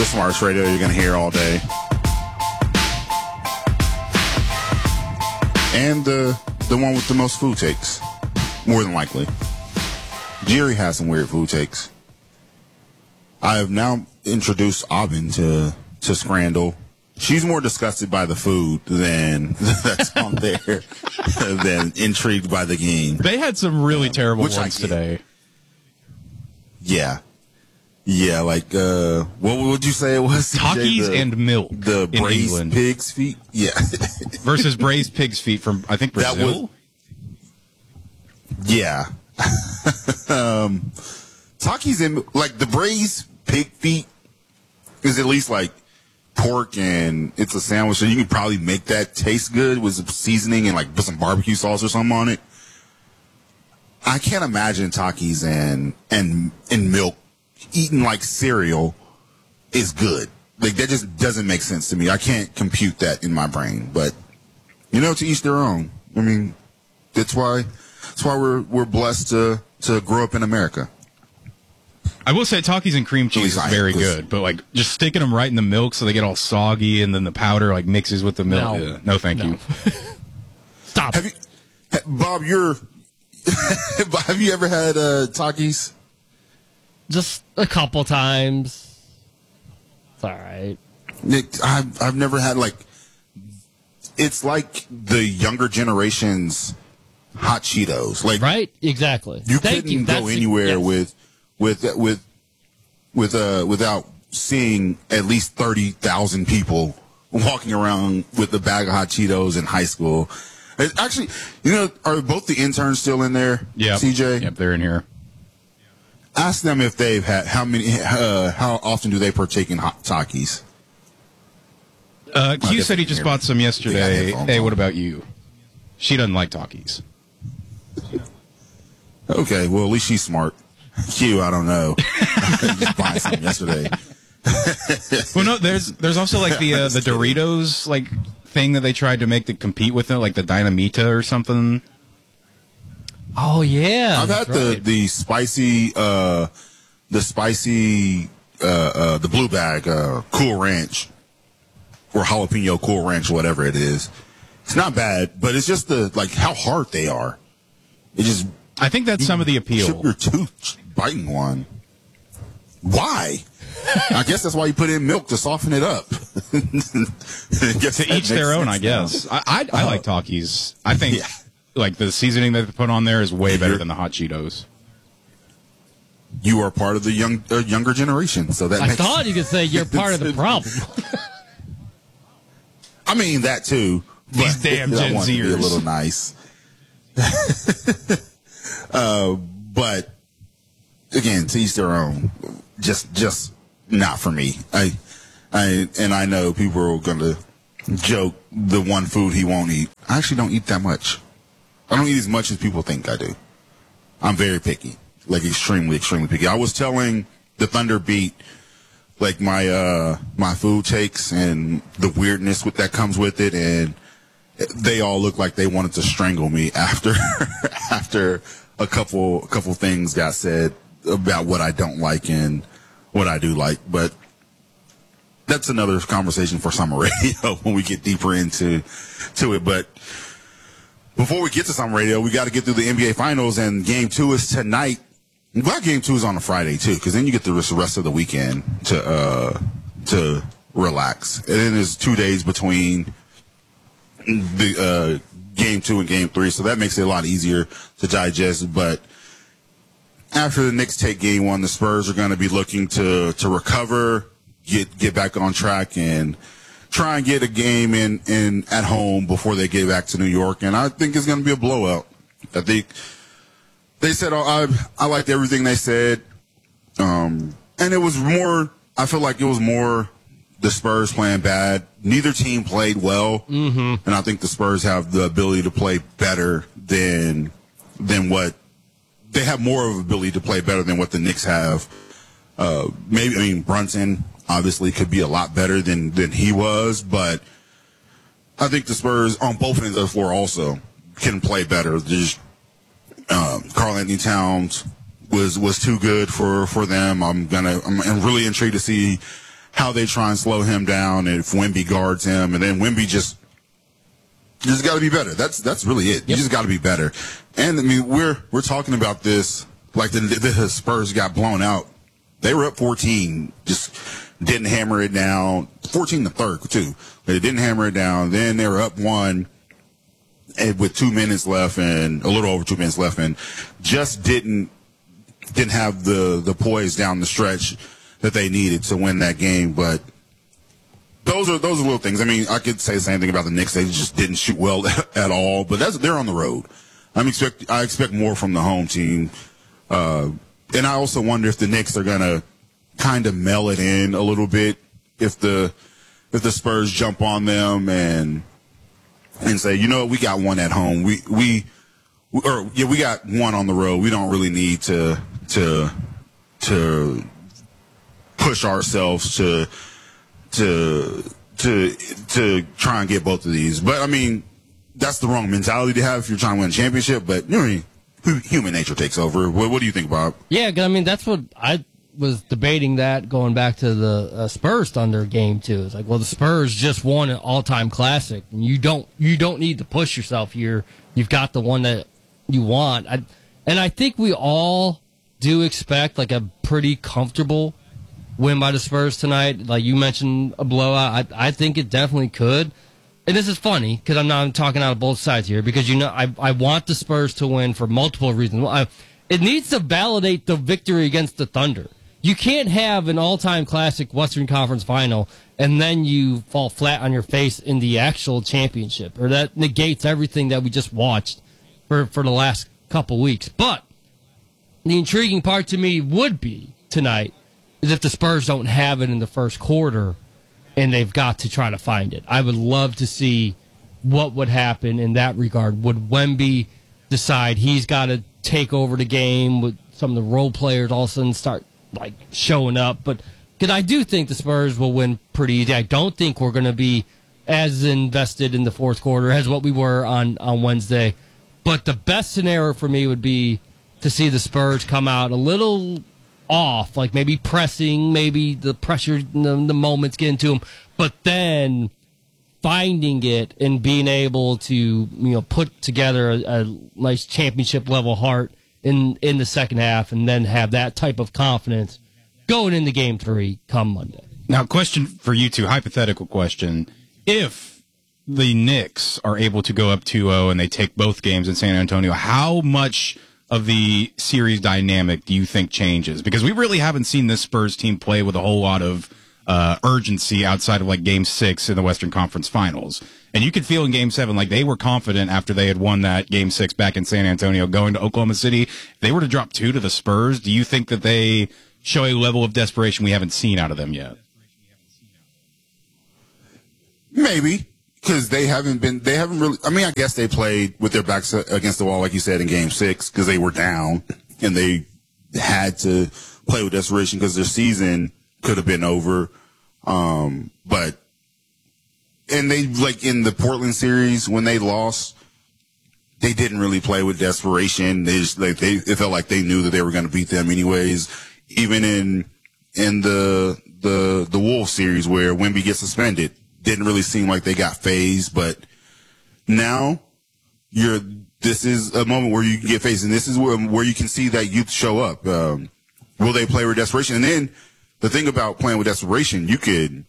the smartest radio you're going to hear all day. And the one with the most food takes, more than likely. Jerry has some weird food takes. I have now introduced Aubin to Scrandal. She's more disgusted by the food than that's on there, than intrigued by the game. They had some really terrible ones today. Yeah. Yeah, like, what would you say it was? Takis and milk. The braised pig's feet? Yeah. Versus braised pig's feet from, I think, Brazil? Yeah. Takis and, like, the braised pig feet is at least, like, pork and it's a sandwich, so you can probably make that taste good with some seasoning and, like, put some barbecue sauce or something on it. I can't imagine Takis and milk eating like cereal is good. Like, that just doesn't make sense to me. I can't compute that in my brain. But, you know, to each their own. I mean, that's why we're blessed to grow up in America. I will say Takis and cream cheese is very good, but like just sticking them right in the milk so they get all soggy and then the powder like mixes with the milk. No, no thank you. Stop. Bob, have you ever had Takis? Just a couple times. It's all right. Nick, I've never had, like, it's like the younger generation's hot Cheetos. Like, right? Exactly. You couldn't go anywhere without seeing at least 30,000 people walking around with a bag of hot Cheetos in high school. Actually, you know, are both the interns still in there? Yeah, CJ. Yep, they're in here. Ask them if they've had how often do they partake in hot Takis? Q said he just bought some yesterday. Hey, what about you? She doesn't like Takis. Okay, well, at least she's smart. Q, I don't know. Just bought some yesterday. Well, no, there's also like the Doritos like thing that they tried to make to compete with it, like the Dynamita or something. Oh yeah, I've had the spicy the blue bag Cool Ranch or jalapeno Cool Ranch, whatever it is. It's not bad, but it's just how hard they are. It just, I think that's some of the appeal. Chip your tooth biting one. Why? I guess that's why you put in milk to soften it up. To each their own, I guess. I like Takis. I think like the seasoning that they put on there is way better than the hot Cheetos. You are part of the younger generation, so that I thought you could say you're part of the problem. I mean that too. These damn Gen Zers. Be a little nice. But again, to each their own. Just not for me. I know people are going to joke the one food he won't eat. I actually don't eat that much. I don't eat as much as people think I do. I'm very picky, like extremely, extremely picky. I was telling the Thunder Beat, like my food takes and the weirdness that comes with it, and they all look like they wanted to strangle me after a couple things got said about what I don't like and what I do like. But that's another conversation for summer radio when we get deeper into it. But before we get to summer radio, we got to get through the NBA Finals, and Game 2 is tonight. I'm glad Game 2 is on a Friday too, because then you get the rest of the weekend to relax. And then there's 2 days between the Game 2 and Game 3, so that makes it a lot easier to digest. But after the Knicks take Game 1, the Spurs are going to be looking to recover, get back on track, and try and get a game in at home before they get back to New York. And I think it's going to be a blowout. I think they said I liked everything they said, and it was more. I feel like it was more the Spurs playing bad. Neither team played well, and I think the Spurs have the ability to play better than what they have. More of ability to play better than what the Knicks have. Brunson obviously could be a lot better than he was, but I think the Spurs on both ends of the floor also can play better. Just Karl Anthony Towns was too good for them. I'm really intrigued to see how they try and slow him down, and if Wemby guards him, and then Wemby just got to be better. That's really it. Yep. You just got to be better. And I mean, we're talking about this like the Spurs got blown out. They were up 14, just didn't hammer it down. 14 the third too. They didn't hammer it down. Then they were up 1 with 2 minutes left, and a little over 2 minutes left, and just didn't have the poise down the stretch that they needed to win that game. But those are little things. I mean, I could say the same thing about the Knicks. They just didn't shoot well at all. But they're on the road. I expect more from the home team. And I also wonder if the Knicks are gonna kind of mail it in a little bit if the Spurs jump on them and say, you know what, we got one at home. We got one on the road. We don't really need to push ourselves to try and get both of these. But I mean, that's the wrong mentality to have if you're trying to win a championship. But you know, human nature takes over. What do you think, Bob? Yeah, I mean, that's what I was debating, that going back to the Spurs Thunder game too. It's like, well, the Spurs just won an all-time classic, and you don't need to push yourself here. You've got the one that you want. And I think we all do expect like a pretty comfortable win by the Spurs tonight. Like you mentioned, a blowout. I think it definitely could. And this is funny because I'm talking out of both sides here, because I want the Spurs to win for multiple reasons. It needs to validate the victory against the Thunder. You can't have an all-time classic Western Conference final and then you fall flat on your face in the actual championship, or that negates everything that we just watched for the last couple weeks. But the intriguing part to me would be tonight is if the Spurs don't have it in the first quarter and they've got to try to find it. I would love to see what would happen in that regard. Would Wemby decide he's got to take over the game? Would some of the role players all of a sudden start like showing up? But because I do think the Spurs will win pretty easy. I don't think we're going to be as invested in the fourth quarter as what we were on Wednesday. But the best scenario for me would be to see the Spurs come out a little off, like maybe pressing, maybe the pressure, the moments get into them, but then finding it and being able to put together a nice championship level heart in the second half, and then have that type of confidence going into Game 3 come Monday. Now, question for you two, hypothetical question. If the Knicks are able to go up 2-0 and they take both games in San Antonio, how much of the series dynamic do you think changes? Because we really haven't seen this Spurs team play with a whole lot of urgency outside of like Game 6 in the Western Conference Finals. And you could feel in Game 7 like they were confident after they had won that Game 6 back in San Antonio going to Oklahoma City. If they were to drop 2 to the Spurs, do you think that they show a level of desperation we haven't seen out of them yet? Maybe. Because they haven't really, I mean, I guess they played with their backs against the wall, like you said, in Game 6, because they were down, and they had to play with desperation because their season could have been over. And they, like in the Portland series, when they lost, they didn't really play with desperation. They just, like, it felt like they knew that they were going to beat them anyways. Even in the Wolves series where Wemby gets suspended, didn't really seem like they got phased, but now this is a moment where you can get phased, and this is where you can see that youth show up. Will they play with desperation? And then the thing about playing with desperation, you could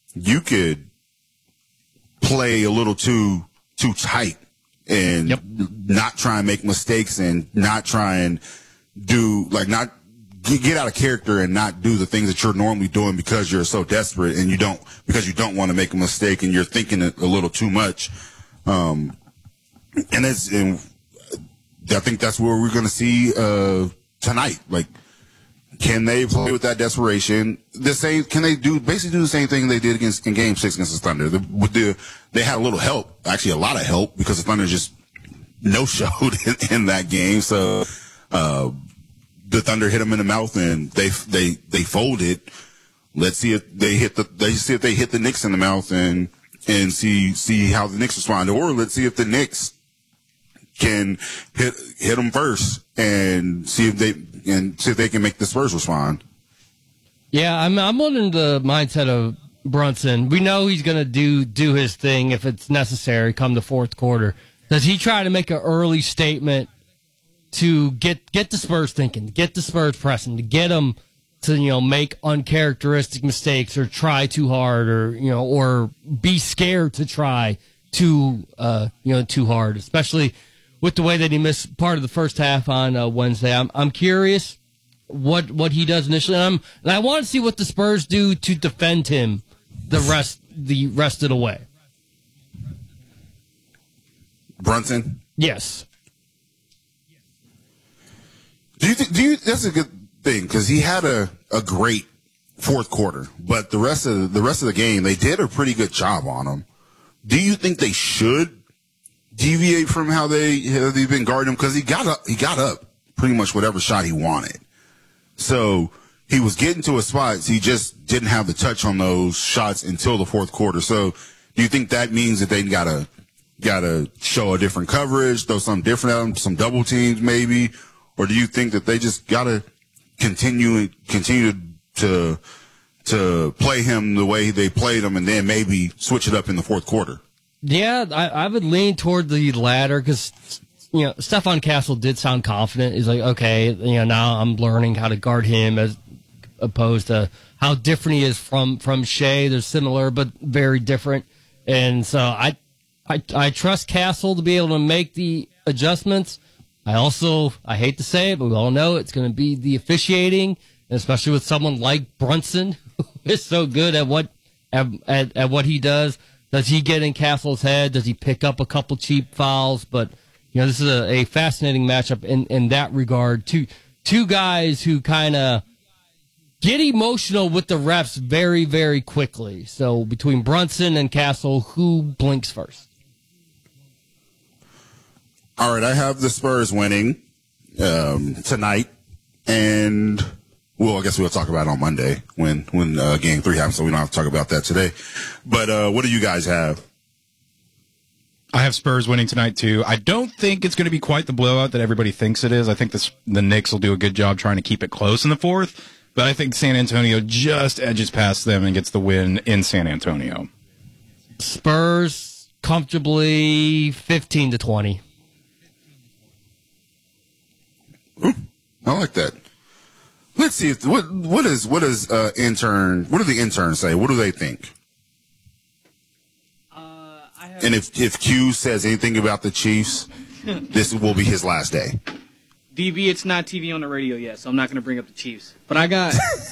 play a little too tight and not try and make mistakes and not try and not get out of character and not do the things that you're normally doing because you're so desperate and because you don't want to make a mistake and you're thinking a little too much. And I think that's where we're going to see tonight. Like, can they play with that desperation? Can they basically do the same thing they did in Game 6 against the Thunder? They had a little help, actually a lot of help, because the Thunder just no-showed in that game. So the Thunder hit them in the mouth and they folded. Let's see if they hit the Knicks in the mouth and see how the Knicks respond, or let's see if the Knicks can hit them first and see if they can make the Spurs respond. Yeah, I'm in the mindset of Brunson. We know he's going to do his thing if it's necessary come the fourth quarter. Does he try to make an early statement to get the Spurs thinking, get the Spurs pressing, to get them to, make uncharacteristic mistakes or try too hard or be scared to try too hard, especially with the way that he missed part of the first half on Wednesday. I'm curious what he does initially. And I want to see what the Spurs do to defend him the rest of the way. Brunson? Yes. Do you that's a good thing, because he had a great fourth quarter, but the rest of the game they did a pretty good job on him. Do you think they should deviate from how they've been guarding him? Because he got up pretty much whatever shot he wanted. So he was getting to a spot, so he just didn't have the touch on those shots until the fourth quarter. So do you think that means that they gotta show a different coverage, throw something different at him, some double teams maybe? Or do you think that they just gotta continue to play him the way they played him, and then maybe switch it up in the fourth quarter? Yeah, I would lean toward the latter, because Stephon Castle did sound confident. He's like, okay, now I'm learning how to guard him, as opposed to how different he is from Shea. They're similar but very different, and so I trust Castle to be able to make the adjustments. I hate to say it, but we all know it's going to be the officiating, especially with someone like Brunson, who is so good at what he does. Does he get in Castle's head? Does he pick up a couple cheap fouls? But this is a fascinating matchup in that regard. Two guys who kind of get emotional with the refs very, very quickly. So between Brunson and Castle, who blinks first? All right, I have the Spurs winning tonight, and I guess we'll talk about it on Monday when Game 3 happens, so we don't have to talk about that today. But what do you guys have? I have Spurs winning tonight, too. I don't think it's going to be quite the blowout that everybody thinks it is. I think the Knicks will do a good job trying to keep it close in the fourth, but I think San Antonio just edges past them and gets the win in San Antonio. Spurs comfortably 15-20. I like that. Let's see what do the interns say? What do they think? And if Q says anything about the Chiefs, this will be his last day. DB, it's not TV on the radio yet, so I'm not going to bring up the Chiefs. But I got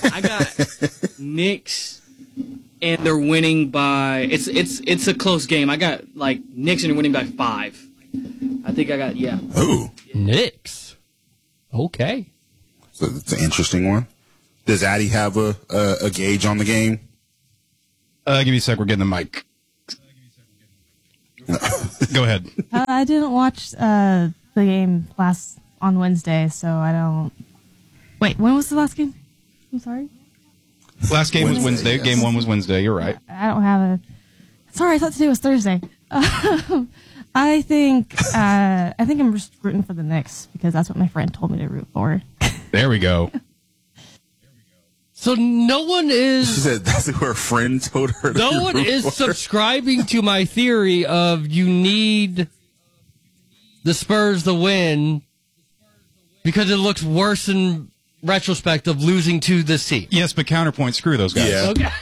Knicks, and they're winning by it's a close game. I got Knicks, and they're winning by 5. I think I got Ooh, Knicks. Okay. So it's an interesting one. Does Addy have a gauge on the game? Give me a sec. We're getting the mic. Go ahead. I didn't watch the game on Wednesday, so I don't. Wait, when was the last game? I'm sorry. Last game was Wednesday. Yes. Game 1 was Wednesday. You're right. I don't have a. Sorry, I thought today was Thursday. I think I'm just rooting for the Knicks because that's what my friend told me to root for. There we go. So no one is. She said that's what her friend told her. No one is subscribing to my theory of you need the Spurs to win because it looks worse in retrospect of losing to the C. Yes, but counterpoint, screw those guys. Yeah. Okay.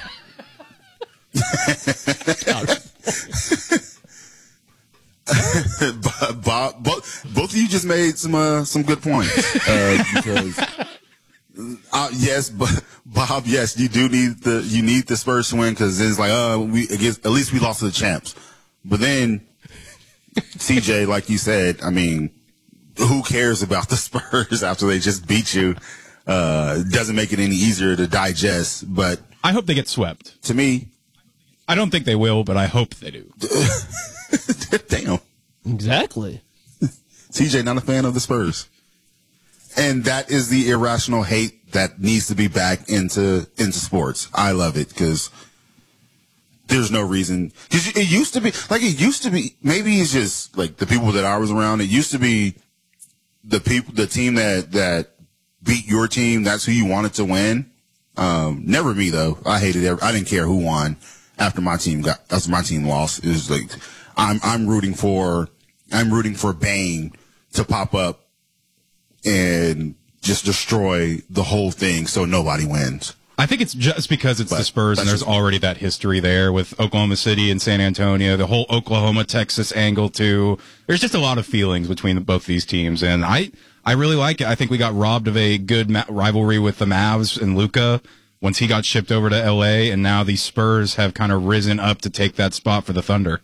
Bob, both of you just made some good points. Because yes, but Bob, yes, you do need the Spurs to win because it's like at least we lost to the champs. But then CJ, like you said, I mean, who cares about the Spurs after they just beat you? It doesn't make it any easier to digest. But I hope they get swept. To me, I don't think they will, but I hope they do. Damn. Exactly. CJ, not a fan of the Spurs. And that is the irrational hate that needs to be back into sports. I love it because there's no reason. Because it used to be, maybe it's just like the people that I was around. It used to be the team that beat your team. That's who you wanted to win. Never me though. I hated I didn't care who won after my team lost. It was like, I'm rooting for Bane to pop up and just destroy the whole thing so nobody wins. I think it's just because it's the Spurs and there's already that history there with Oklahoma City and San Antonio, the whole Oklahoma-Texas angle too. There's just a lot of feelings between both these teams, and I really like it. I think we got robbed of a good rivalry with the Mavs and Luka once he got shipped over to L.A., and now the Spurs have kind of risen up to take that spot for the Thunder.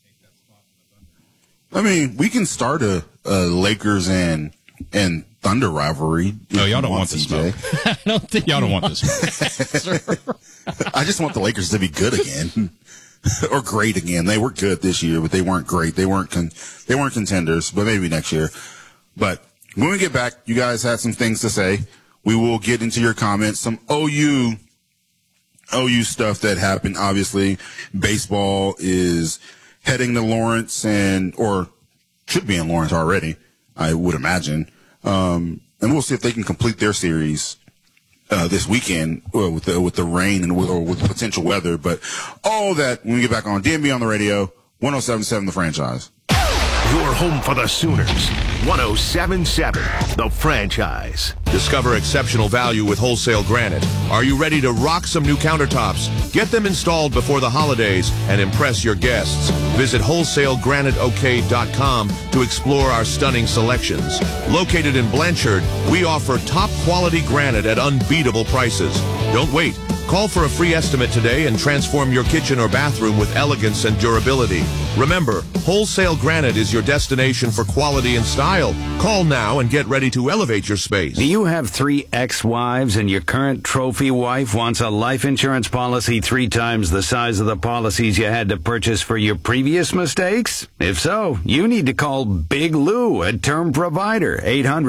I mean, we can start a Lakers and Thunder rivalry. No, y'all don't want this smoke. I don't think y'all don't want this smoke. I just want the Lakers to be good again. Or great again. They were good this year, but they weren't great. They weren't contenders, but maybe next year. But when we get back, you guys had some things to say. We will get into your comments, some OU stuff that happened. Obviously, baseball is heading to Lawrence or should be in Lawrence already, I would imagine. And we'll see if they can complete their series this weekend with the rain and with potential weather. But all that when we get back on DMV on the radio, 107.7 The Franchise. Your home for the Sooners. 107.7 The Franchise. Discover exceptional value with Wholesale Granite. Are you ready to rock some new countertops? Get them installed before the holidays and impress your guests. Visit wholesaleGraniteOK.com to explore our stunning selections. Located in Blanchard, we offer top quality granite at unbeatable prices. Don't wait. Call for a free estimate today and transform your kitchen or bathroom with elegance and durability. Remember, Wholesale Granite is your destination for quality and style. Call now and get ready to elevate your space. Do you have 3 ex-wives and your current trophy wife wants a life insurance policy 3 times the size of the policies you had to purchase for your previous mistakes? If so, you need to call Big Lou, a term provider,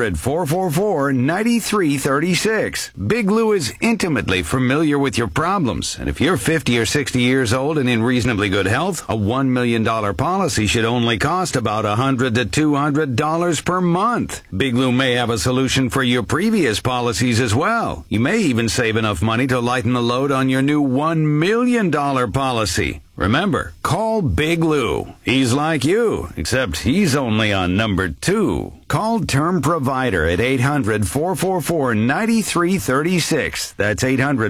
800-444-9336. Big Lou is intimately familiar with your problems, and if you're 50 or 60 years old and in reasonably good health, a $1 million policy should only cost about $100 to $200 per month. Big Lou may have a solution for your previous policies as well. You may even save enough money to lighten the load on your new $1 million policy. Remember, call Big Lou. He's like you, except he's only on number 2. Call Term Provider at 800-444-9336. That's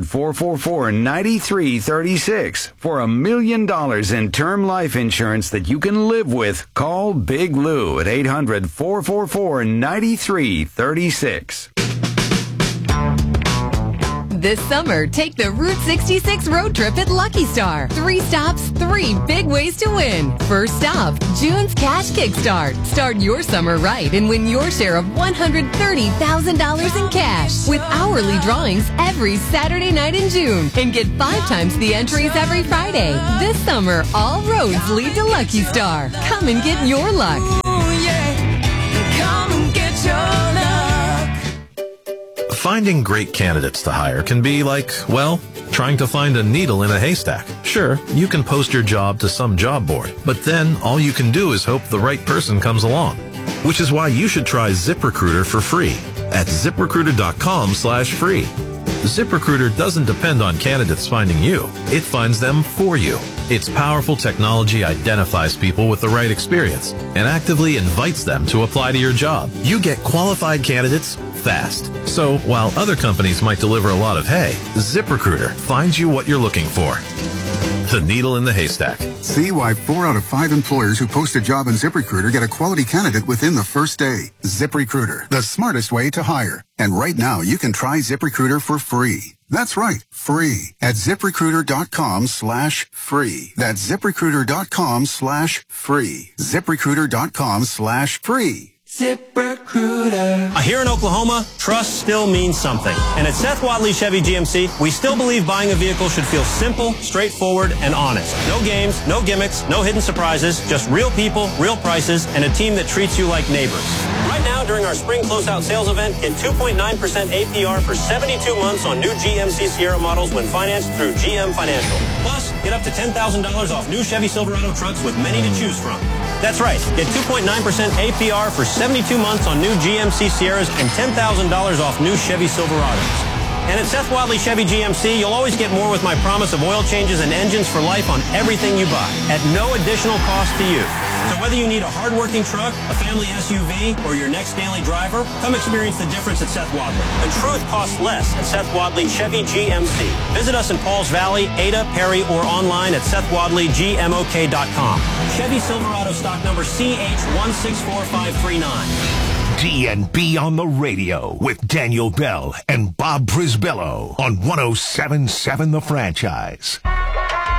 800-444-9336. For $1 million in term life insurance that you can live with, call Big Lou at 800-444-9336. This summer, take the Route 66 road trip at Lucky Star. 3 stops, 3 big ways to win. First stop, June's Cash Kickstart. Start your summer right and win your share of $130,000 in cash with hourly drawings every Saturday night in June. And get 5 times the entries every Friday. This summer, all roads lead to Lucky Star. Come and get your luck. Ooh, yeah. Come and get your luck. Finding great candidates to hire can be like, well, trying to find a needle in a haystack. Sure, you can post your job to some job board, but then all you can do is hope the right person comes along. Which is why you should try ZipRecruiter for free at ZipRecruiter.com/free. ZipRecruiter doesn't depend on candidates finding you. It finds them for you. Its powerful technology identifies people with the right experience and actively invites them to apply to your job. You get qualified candidates fast. So while other companies might deliver a lot of hay, ZipRecruiter finds you what you're looking for. The needle in the haystack. See why 4 out of 5 employers who post a job in ZipRecruiter get a quality candidate within the first day. ZipRecruiter, the smartest way to hire. And right now, you can try ZipRecruiter for free. That's right, free at ZipRecruiter.com/free. That's ZipRecruiter.com/free. ZipRecruiter.com/free. ZipRecruiter. Here in Oklahoma, trust still means something. And at Seth Watley Chevy GMC, we still believe buying a vehicle should feel simple, straightforward, and honest. No games, no gimmicks, no hidden surprises, just real people, real prices, and a team that treats you like neighbors. Right now, during our spring closeout sales event, get 2.9% APR for 72 months on new GMC Sierra models when financed through GM Financial. Plus, get up to $10,000 off new Chevy Silverado trucks with many to choose from. That's right. Get 2.9% APR for 72 months on new GMC Sierras and $10,000 off new Chevy Silverados. And at Seth Wadley Chevy GMC, you'll always get more with my promise of oil changes and engines for life on everything you buy, at no additional cost to you. So whether you need a hard-working truck, a family SUV, or your next daily driver, come experience the difference at Seth Wadley. The truth costs less at Seth Wadley Chevy GMC. Visit us in Pauls Valley, Ada, Perry, or online at SethWadleyGMOK.com. Chevy Silverado stock number CH164539. DNB on the radio with Daniel Bell and Bob Brisbello on 107.7 The Franchise.